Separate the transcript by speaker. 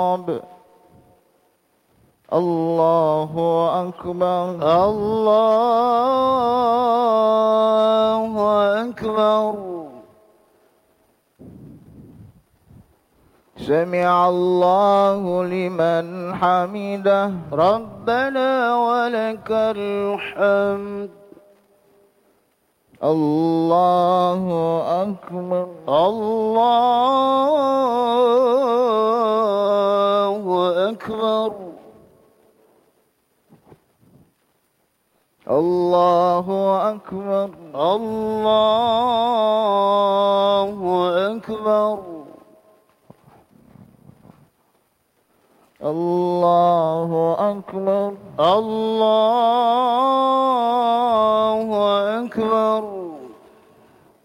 Speaker 1: الله أكبر.
Speaker 2: الله أكبر.
Speaker 1: سمع الله لمن حمده.
Speaker 2: ربنا ولك الحمد.
Speaker 1: الله أكبر.
Speaker 2: الله أكبر.
Speaker 1: الله أكبر.
Speaker 2: الله أكبر.
Speaker 1: الله أكبر.
Speaker 2: الله أكبر.